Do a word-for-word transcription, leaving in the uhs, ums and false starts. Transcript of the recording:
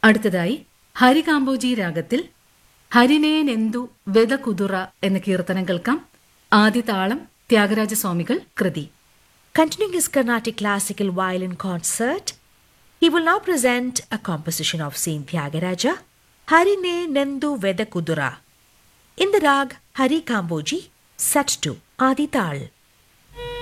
അടുത്തതായി ഹരികാമ്പോജി രാഗത്തിൽ ഹരിനേനെന്തു വെത കുതുറ എന്ന കീർത്തനം കേൾക്കാം. ആദ്യ താളം ത്യാഗരാജസ്വാമികൾ കൃതി. Continuing his Carnatic classical violin concert, he will now present a composition of Saint Tyagaraja, Harine Nendu Veda Kudura, in the rag Hari Kamboji, set to Adi Tal.